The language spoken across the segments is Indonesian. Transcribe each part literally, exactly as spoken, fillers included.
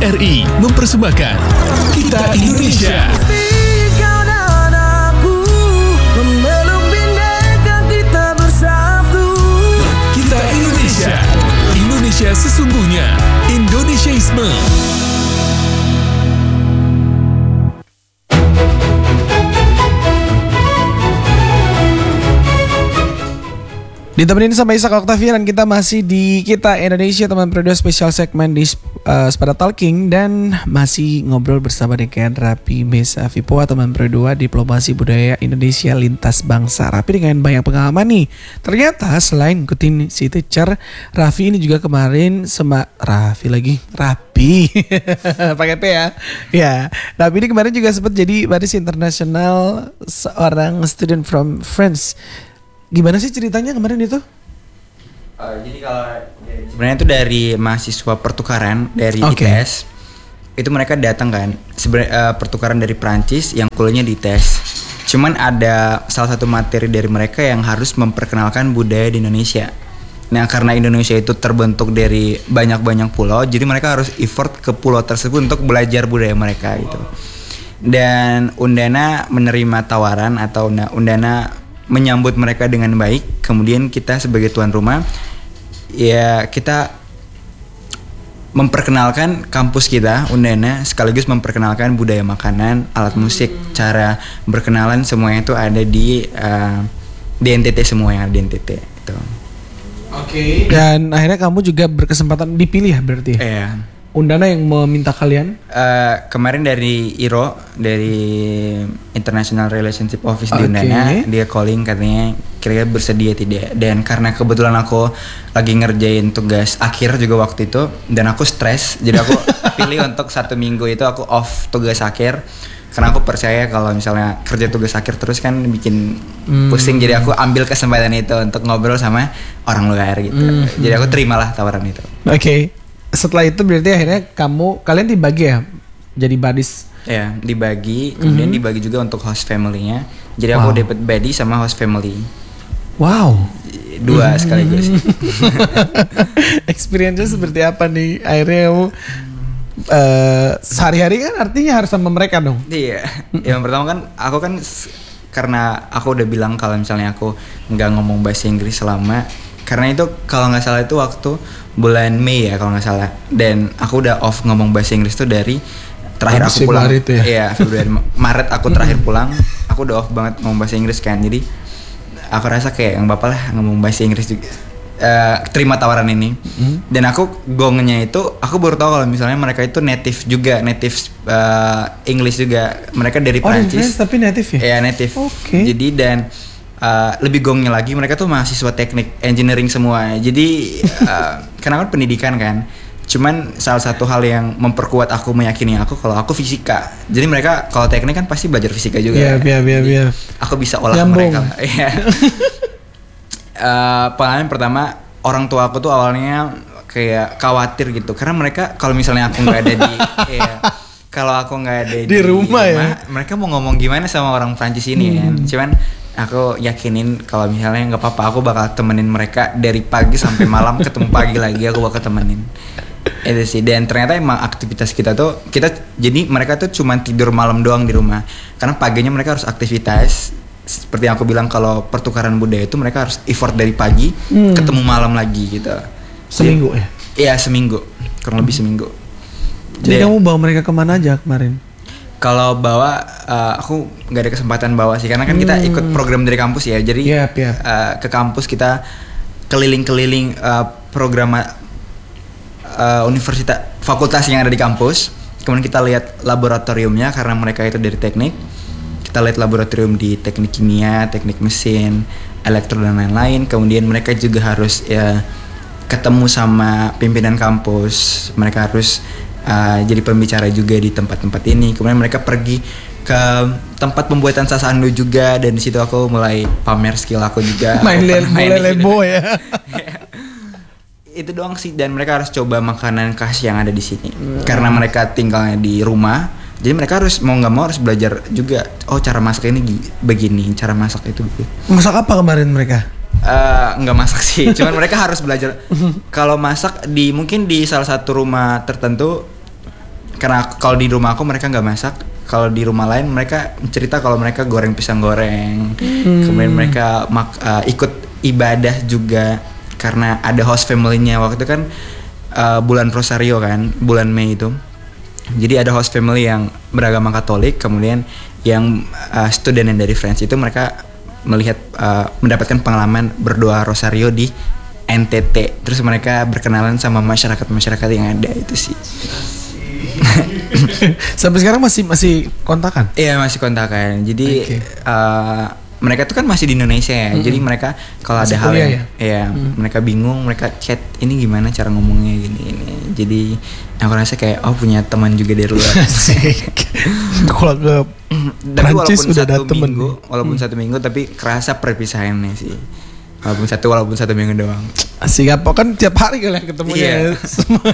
R I mempersembahkan Kita Indonesia. Kau dan aku memeluk bineka kita bersatu. Kita Indonesia. Indonesia sesungguhnya. Indonesiaisme. Ditemenin sama Ishak Octavian dan kita masih di Kita Indonesia, teman berdua, spesial segmen di uh, Spada Talking, dan masih ngobrol bersama dengan Rapi Mesa Vipoa, teman berdua diplomasi budaya Indonesia lintas bangsa. Rapi dengan banyak pengalaman nih. Ternyata selain ikutin si teacher, Raffi ini juga kemarin sama Raffi lagi Rapi pakai P ya. Ya, Rapi ini kemarin juga sempat jadi baris internasional seorang student from France. Gimana sih ceritanya kemarin itu? Uh, jadi kalau sebenarnya itu dari mahasiswa pertukaran dari Okay. I T S, itu mereka datang kan, sebenarnya uh, pertukaran dari Prancis yang kuliahnya di I T S. Cuman ada salah satu materi dari mereka yang harus memperkenalkan budaya di Indonesia. Nah, karena Indonesia itu terbentuk dari banyak-banyak pulau, jadi mereka harus effort ke pulau tersebut untuk belajar budaya mereka gitu. Dan Undana menerima tawaran atau Undana menyambut mereka dengan baik. Kemudian kita sebagai tuan rumah, ya kita memperkenalkan kampus kita Undana, sekaligus memperkenalkan budaya makanan, alat musik, cara berkenalan, semuanya itu ada di uh, di N T T, semua yang ada di N T T itu. Oke. Okay. Dan akhirnya kamu juga berkesempatan dipilih ya berarti? Iya. Undana yang meminta kalian? Uh, kemarin dari I R O, dari International Relationship Office di Okay. Undana, dia calling katanya kira-kira bersedia tidak. Dan karena kebetulan aku lagi ngerjain tugas akhir juga waktu itu, dan aku stres, jadi aku pilih untuk satu minggu itu aku off tugas akhir. Karena aku percaya kalau misalnya kerja tugas akhir terus kan bikin hmm. pusing, jadi aku ambil kesempatan itu untuk ngobrol sama orang luar gitu. Hmm. Jadi aku terimalah tawaran itu. Oke. Okay. Setelah itu berarti akhirnya kamu kalian dibagi ya jadi badis. Ya, dibagi, kemudian Mm-hmm. dibagi juga untuk host family-nya. Jadi Wow. aku dapat buddy sama host family. Wow. Dua mm-hmm. sekaligus. Experience-nya seperti apa nih? Akhirnya kamu uh, sehari-hari kan artinya harus sama mereka dong. Iya. Yang pertama kan aku kan karena aku udah bilang kalau misalnya aku nggak ngomong bahasa Inggris selama, karena itu kalau nggak salah itu waktu bulan Mei ya kalau nggak salah, dan aku udah off ngomong bahasa Inggris tuh dari terakhir aku pulang. Itu ya? Iya, Februari Maret aku terakhir pulang, aku udah off banget ngomong bahasa Inggris kan. Jadi aku rasa kayak yang bapak lah ngomong bahasa Inggris juga. Uh, terima tawaran ini. Mm. Dan aku gongnya itu aku baru tahu kalau misalnya mereka itu native juga, native uh, English juga. Mereka dari oh, Prancis. Oh, tapi native ya? Iya, native. Oke. Okay. Jadi dan Uh, lebih gongnya lagi mereka tuh mahasiswa teknik engineering semua. Jadi uh, karena kan pendidikan kan. Cuman salah satu hal yang memperkuat aku, meyakini aku kalau aku fisika. Jadi mereka kalau teknik kan pasti belajar fisika juga. Iya, iya, iya, iya. Aku bisa olah Nyambung. mereka. Iya. uh, pengalaman pertama, orang tua aku tuh awalnya kayak khawatir gitu karena mereka kalau misalnya aku nggak ada di iya, kalau aku nggak ada di, di rumah, rumah ya, mereka mau ngomong gimana sama orang Prancis ini hmm. kan. Cuman aku yakinin kalau misalnya nggak apa-apa, aku bakal temenin mereka dari pagi sampai malam, ketemu pagi lagi aku bakal temenin. Itu sih. Dan ternyata emang aktivitas kita tuh kita jadi mereka tuh cuma tidur malam doang di rumah, karena paginya mereka harus aktivitas. Seperti yang aku bilang kalau pertukaran budaya itu mereka harus effort dari pagi hmm. ketemu malam lagi gitu. Seminggu ya? Iya, seminggu, kurang lebih seminggu. Jadi Dan, kamu bawa mereka kemana aja kemarin? Kalau bawa, uh, aku nggak ada kesempatan bawa sih, karena kan hmm. kita ikut program dari kampus ya. Jadi yep, yep. Uh, ke kampus kita keliling-keliling uh, program uh, universitas, fakultas yang ada di kampus. Kemudian kita lihat laboratoriumnya karena mereka itu dari teknik. Kita lihat laboratorium di teknik kimia, teknik mesin, elektro dan lain-lain. Kemudian mereka juga harus ya ketemu sama pimpinan kampus. Mereka harus Uh, jadi pembicara juga di tempat-tempat ini. Kemudian mereka pergi ke tempat pembuatan sasando juga, dan di situ aku mulai pamer skill aku juga. Main lebo ya. Itu doang sih. Dan mereka harus coba makanan khas yang ada di sini. Hmm. Karena mereka tinggalnya di rumah, jadi mereka harus mau nggak mau harus belajar juga. Oh, cara masak ini begini, cara masak itu begini. Masak apa kemarin mereka? Uh, nggak masak sih, cuman mereka harus belajar. Kalau masak di mungkin di salah satu rumah tertentu karena kalau di rumah aku mereka nggak masak, kalau di rumah lain mereka cerita kalau mereka goreng pisang goreng, hmm. kemudian mereka mak, uh, ikut ibadah juga karena ada host family-nya. Waktu itu kan uh, bulan Rosario kan, bulan Mei itu, jadi ada host family yang beragama Katolik, kemudian yang uh, student yang dari France itu mereka melihat uh, mendapatkan pengalaman berdoa Rosario di N T T, terus mereka berkenalan sama masyarakat-masyarakat yang ada itu sih. Sampai sekarang masih masih kontakan? Iya, masih kontakan. Jadi okay. uh, mereka tuh kan masih di Indonesia ya. Mm-hmm. Jadi mereka kalau ada hal yang ya, ya mm. mereka bingung, mereka chat ini gimana cara ngomongnya gini ini. Jadi aku rasa kayak oh punya teman juga dari luar. Kalau ke Prancis udah ada temen. Minggu, walaupun hmm. satu minggu tapi kerasa perpisahannya sih. Walaupun satu walaupun satu minggu doang. Asik apa kan tiap hari kalian ketemunya. Yeah.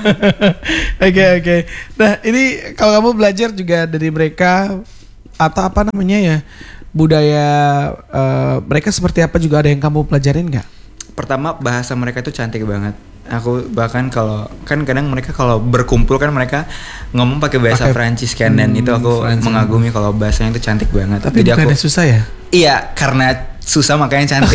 Oke oke. Nah ini kalau kamu belajar juga dari mereka atau apa namanya ya budaya uh, mereka seperti apa juga ada yang kamu pelajarin nggak? Pertama bahasa mereka tuh cantik banget. Aku bahkan kalau kan kadang mereka kalau berkumpul kan mereka ngomong pakai bahasa pake, Prancis kan dan hmm, itu aku Francis. Mengagumi kalau bahasanya itu cantik banget. Tapi jadi bukan aku susah ya? Iya karena susah makanya cantik.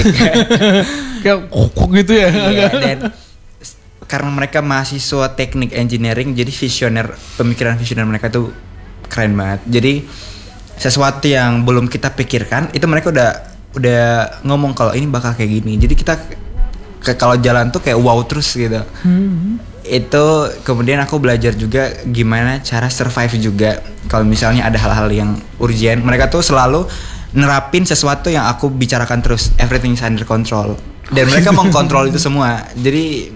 Kayak kok gitu ya? Iya, dan karena mereka mahasiswa teknik engineering jadi visioner, pemikiran visioner mereka tuh keren banget. Jadi sesuatu yang belum kita pikirkan itu mereka udah udah ngomong kalau ini bakal kayak gini. Jadi kita ke, kalau jalan tuh kayak wow terus gitu. Hmm. Itu kemudian aku belajar juga gimana cara survive juga kalau misalnya ada hal-hal yang urgent. Mereka tuh selalu nerapin sesuatu yang aku bicarakan terus, everything is under control. Dan mereka mengkontrol itu semua. Jadi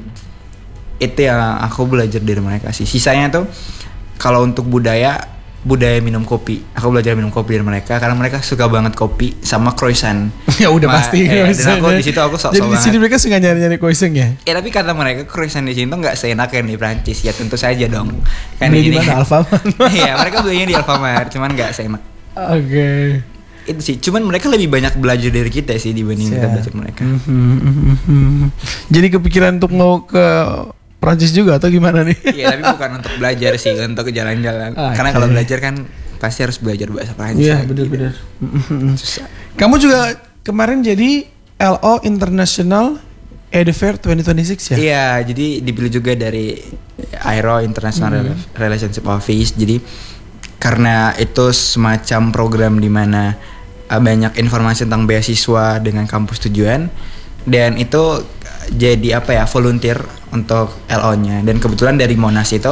itu yang aku belajar dari mereka sih. Sisanya tuh kalau untuk budaya budaya minum kopi. Aku belajar minum kopi dari mereka karena mereka suka banget kopi sama croissant. Ya udah Ma, pasti. Eh, dan aku di situ aku sok-sok banget. Jadi di sini mereka suka nyari-nyari croissant ya? Ya tapi kata mereka croissant di sini tuh nggak seenak yang di Prancis. Ya tentu saja dong. Kan di mana Alfamart? Iya mereka belinya di Alfamart, cuman nggak seenak. Oke. Okay. Itu sih, cuman mereka lebih banyak belajar dari kita sih dibanding Siap. kita belajar mereka. Mm-hmm, mm-hmm. Jadi kepikiran untuk mau ke Prancis juga atau gimana nih? Iya tapi bukan untuk belajar sih, untuk jalan-jalan. Ah, karena okay. kalau belajar kan pasti harus belajar bahasa Prancis. Iya benar-benar. Susah. Kamu juga kemarin jadi L O International Edufair dua ribu dua puluh enam ya? Iya, jadi dipilih juga dari I R O International hmm. Relationship Office. Jadi karena itu semacam program di mana uh, banyak informasi tentang beasiswa dengan kampus tujuan dan itu jadi apa ya volunteer untuk L O-nya dan kebetulan dari Monash itu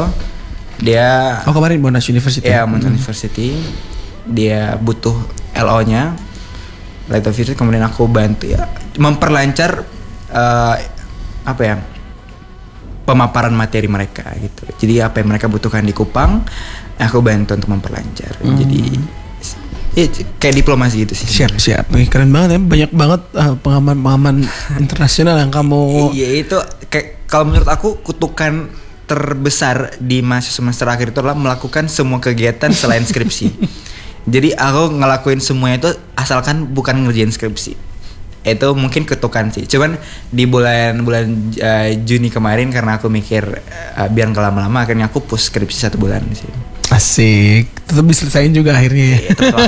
dia oh kemarin Monash University ya Monash hmm. University dia butuh L O-nya Light of Vision, kemudian aku bantu ya memperlancar uh, apa ya pemaparan materi mereka gitu. Jadi apa yang mereka butuhkan di Kupang aku bantu untuk memperlancar. Hmm. Jadi ya, kayak diplomasi gitu sih. Siap siap. Keren banget ya. Banyak banget uh, pengaman-pengaman internasional yang kamu. Iya itu kayak kalau menurut aku kutukan terbesar di masa semester akhir itu adalah melakukan semua kegiatan selain skripsi. Jadi aku ngelakuin semuanya itu asalkan bukan ngerjain skripsi. Itu mungkin ketukan sih. Cuman di bulan bulan uh, Juni kemarin karena aku mikir uh, biar nggak lama-lama akhirnya aku push skripsi satu bulan sih. Asik. Tetap diselesain juga akhirnya. Iya, Oke.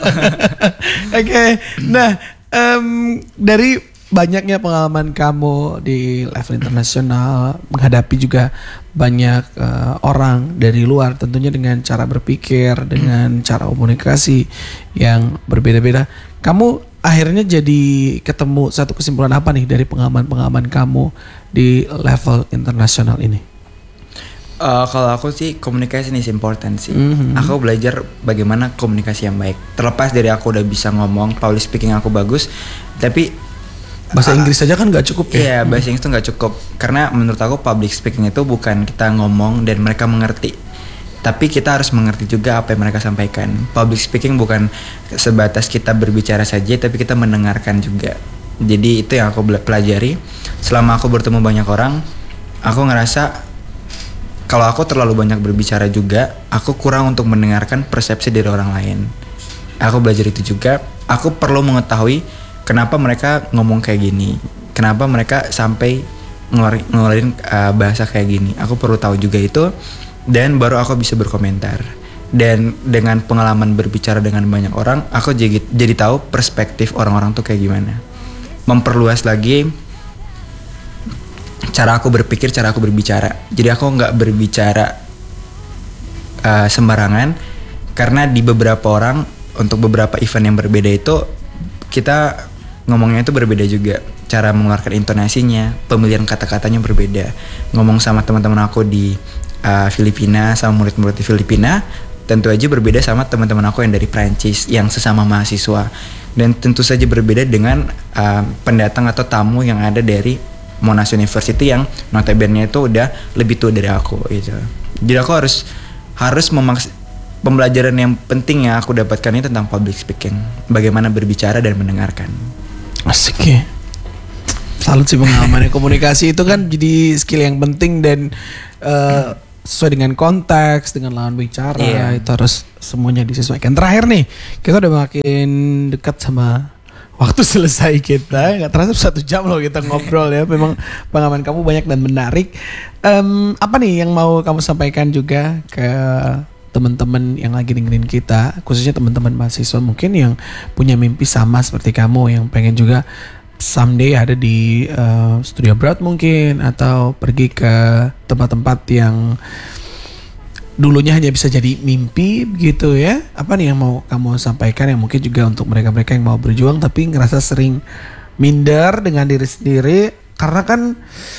Okay. Nah, um, dari banyaknya pengalaman kamu di level internasional menghadapi juga banyak uh, orang dari luar tentunya dengan cara berpikir, dengan cara komunikasi yang berbeda-beda. Kamu akhirnya jadi ketemu satu kesimpulan apa nih dari pengalaman-pengalaman kamu di level internasional ini? Uh, kalau aku sih komunikasi is important sih. Mm-hmm. Aku belajar bagaimana komunikasi yang baik. Terlepas dari aku udah bisa ngomong, public speaking aku bagus, tapi bahasa uh, Inggris saja kan nggak cukup ya? Iya, bahasa Inggris tuh nggak cukup. Karena menurut aku public speaking itu bukan kita ngomong dan mereka mengerti, tapi kita harus mengerti juga apa yang mereka sampaikan. Public speaking bukan sebatas kita berbicara saja, tapi kita mendengarkan juga. Jadi itu yang aku pelajari. Selama aku bertemu banyak orang, aku ngerasa kalau aku terlalu banyak berbicara juga, aku kurang untuk mendengarkan persepsi dari orang lain. Aku belajar itu juga. Aku perlu mengetahui kenapa mereka ngomong kayak gini, kenapa mereka sampai ngeluarin, ngeluarin uh, bahasa kayak gini. Aku perlu tahu juga itu. dan baru aku bisa berkomentar. Dan dengan pengalaman berbicara dengan banyak orang, aku jadi jadi tahu perspektif orang-orang tuh kayak gimana. Memperluas lagi cara aku berpikir, cara aku berbicara. Jadi aku nggak berbicara uh, sembarangan, karena di beberapa orang untuk beberapa event yang berbeda itu kita ngomongnya itu berbeda juga. Cara mengeluarkan intonasinya, pemilihan kata-katanya berbeda. Ngomong sama teman-teman aku di uh, Filipina, sama murid-murid di Filipina, tentu aja berbeda sama teman-teman aku yang dari Prancis, yang sesama mahasiswa. Dan tentu saja berbeda dengan uh, pendatang atau tamu yang ada dari Monash University yang notabene itu udah lebih tua dari aku gitu. Jadi aku harus harus memaks pembelajaran yang penting yang aku dapatkan ini tentang public speaking, bagaimana berbicara dan mendengarkan. Asik ya. Salut sih pengalamannya. Komunikasi itu kan jadi skill yang penting dan uh, sesuai dengan konteks, dengan lawan bicara, yeah. Itu harus semuanya disesuaikan. Terakhir nih, kita udah makin dekat sama waktu selesai kita. Gak terasa satu jam loh kita ngobrol ya. Memang pengalaman kamu banyak dan menarik. um, Apa nih yang mau kamu sampaikan juga ke teman-teman yang lagi dengerin kita, khususnya teman-teman mahasiswa mungkin yang punya mimpi sama seperti kamu, yang pengen juga someday ada di uh, studio abroad mungkin, atau pergi ke tempat-tempat yang dulunya hanya bisa jadi mimpi gitu ya. Apa nih yang mau kamu sampaikan yang mungkin juga untuk mereka-mereka yang mau berjuang tapi ngerasa sering minder dengan diri sendiri, karena kan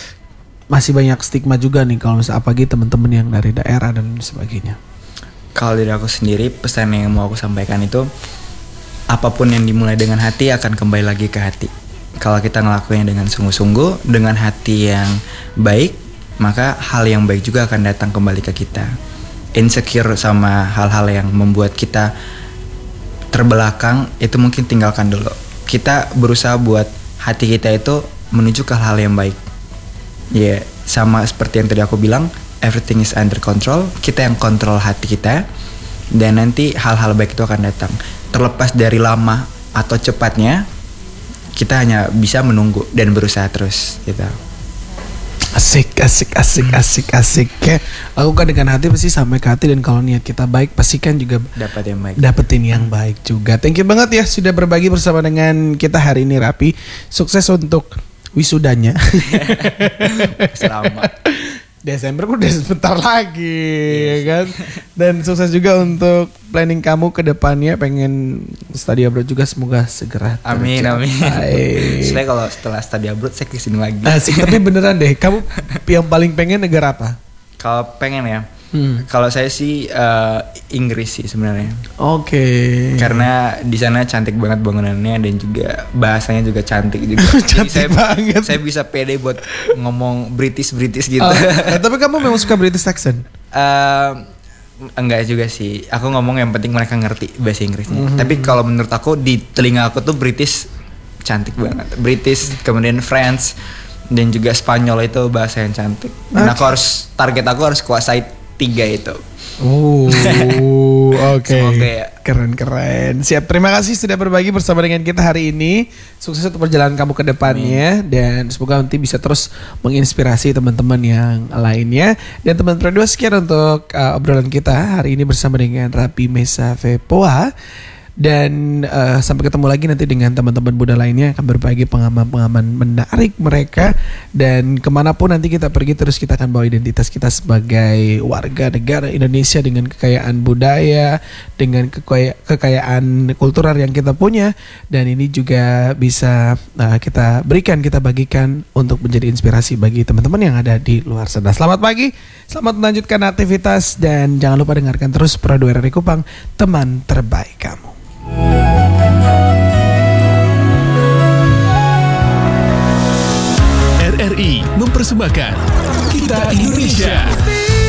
masih banyak stigma juga nih kalau misalnya apalagi teman-teman yang dari daerah dan sebagainya. Kalau dari aku sendiri, pesan yang mau aku sampaikan itu, apapun yang dimulai dengan hati akan kembali lagi ke hati. Kalau kita ngelakuinnya dengan sungguh-sungguh, dengan hati yang baik, maka hal yang baik juga akan datang kembali ke kita. Insecure sama hal-hal yang membuat kita terbelakang, itu mungkin tinggalkan dulu. Kita berusaha buat hati kita itu menuju ke hal-hal yang baik. Ya, yeah, sama seperti yang tadi aku bilang, everything is under control. Kita yang kontrol hati kita, dan nanti hal-hal baik itu akan datang. Terlepas dari lama atau cepatnya, kita hanya bisa menunggu dan berusaha terus gitu. Asik, asik, asik, asik, asik ya. Lakukan dengan hati pasti sampai ke hati, dan kalau niat kita baik pastikan juga dapat yang baik. Dapetin yang baik juga. Thank you banget ya sudah berbagi bersama dengan kita hari ini, Rapi. Sukses untuk wisudanya. Selamat. Desember udah sebentar lagi, yes. Ya kan. Dan sukses juga untuk planning kamu ke depannya, pengen study abroad juga, semoga segera tercapai. Amin, amin. Sebenarnya kalau setelah study abroad saya kesini lagi. Asik, tapi beneran deh, kamu yang paling pengen negara apa? Kalau pengen ya, hmm. kalau saya sih uh, Inggris sih sebenarnya. Oke. Okay. Karena di sana cantik banget bangunannya, dan juga bahasanya juga cantik juga. Cantik saya, banget. Saya bisa pede buat ngomong British British gitu. Oh, eh, tapi kamu memang suka British accent? Uh, enggak juga sih. Aku ngomong yang penting mereka ngerti bahasa Inggrisnya. Mm-hmm. Tapi kalau menurut aku di telinga aku tuh British cantik banget. British, kemudian French, dan juga Spanyol itu bahasa yang cantik. Dan okay. aku harus target aku harus kuasai tiga itu. Oh, oke. Okay. Ya. Keren-keren. Siap. Terima kasih sudah berbagi bersama dengan kita hari ini. Sukses untuk perjalanan kamu ke depannya. Amin. Dan semoga nanti bisa terus menginspirasi teman-teman yang lainnya. Dan teman-teman berdua, sekian untuk uh, obrolan kita hari ini bersama dengan Rapi Mesa Vepoa. Dan uh, sampai ketemu lagi nanti dengan teman-teman Buddha lainnya, akan berbagi pengalaman-pengalaman menarik mereka. Dan kemanapun nanti kita pergi, terus kita akan bawa identitas kita sebagai warga negara Indonesia dengan kekayaan budaya, dengan kekaya- kekayaan kultural yang kita punya. Dan ini juga bisa uh, kita berikan, kita bagikan untuk menjadi inspirasi bagi teman-teman yang ada di luar sana. Selamat pagi, selamat melanjutkan aktivitas, dan jangan lupa dengarkan terus Prado R R I Kupang, teman terbaik kamu. R R I mempersembahkan Kita Indonesia.